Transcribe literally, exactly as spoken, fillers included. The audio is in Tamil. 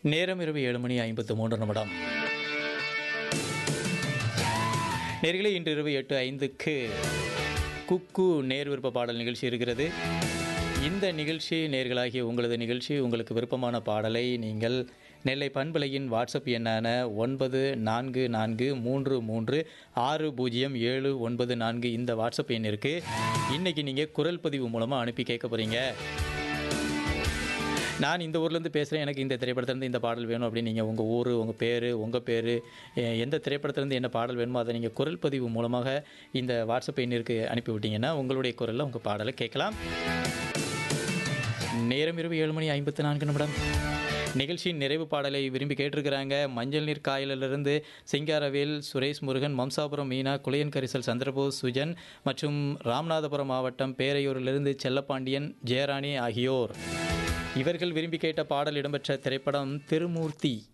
நேரம் இரவு ஏழு மணி ஐம்பத்து மூன்று நிமிடம். நேர்களே, இன்று இரவு எட்டு ஐந்துக்கு குக்கு நேர் விருப்ப பாடல் நிகழ்ச்சி இருக்கிறது. இந்த நிகழ்ச்சி நேர்களாகிய உங்களது நிகழ்ச்சி. உங்களுக்கு விருப்பமான பாடலை நீங்கள் நெல்லை பண்பலையின் வாட்ஸ்அப் எண்ணான ஒன்பது நான்கு நான்கு மூன்று மூன்று ஆறு பூஜ்ஜியம் ஏழு ஒன்பது நான்கு இந்த வாட்ஸ்அப் எண்ணிற்கு இன்றைக்கி நீங்கள் குரல் பதிவு மூலமாக அனுப்பி கேட்க போகிறீங்க. நான் இந்த ஊர்லேருந்து பேசுகிறேன், எனக்கு இந்த திரைப்படத்துலேருந்து இந்த பாடல் வேணும் அப்படின்னு நீங்கள் உங்கள் ஊர், உங்கள் பேர், உங்கள் பேர், எந்த திரைப்படத்துலேருந்து என்ன பாடல் வேணுமோ அதை நீங்கள் குரல் பதிவு மூலமாக இந்த வாட்ஸ்அப் எண்ணிற்கு அனுப்பி விட்டீங்கன்னா உங்களுடைய குரலில் உங்கள் பாடலை கேட்கலாம். நேரம் இரவு ஏழு மணி ஐம்பத்தி நான்கு நிமிடம். நிகழ்ச்சியின் நிறைவு பாடலை விரும்பி கேட்டிருக்கிறாங்க. மஞ்சள் நீர் காயலிலிருந்து சிங்காரவேல், சுரேஷ் முருகன், மம்சாபுரம் மீனா, குளையன் கரிசல் சந்திரபோஸ், சுஜன் மற்றும் ராமநாதபுரம் மாவட்டம் பேரையூரிலிருந்து செல்லப்பாண்டியன், ஜெயராணி ஆகியோர். இவர்கள் விரும்பி கேட்ட பாடல் இடம்பெற்ற திரைப்படம் திருமூர்த்தி.